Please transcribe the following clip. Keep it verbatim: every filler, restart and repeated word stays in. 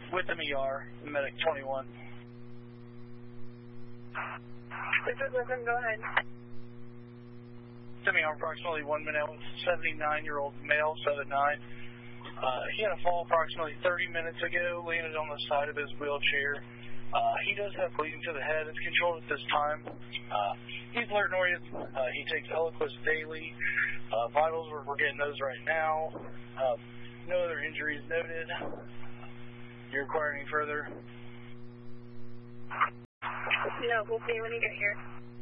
with an E R, medic twenty-one. This is Lincoln, go ahead. Semi arm approximately one minute, seventy-nine-year-old male, seven nine. Uh, he had a fall approximately thirty minutes ago, landed on the side of his wheelchair. Uh, he does have bleeding to the head. It's controlled at this time. Uh, he's alert and oriented. Uh, he takes Eliquis daily. Uh, vitals, we're, we're getting those right now. Uh, no other injuries noted. You require any further? No, we'll see when you get here.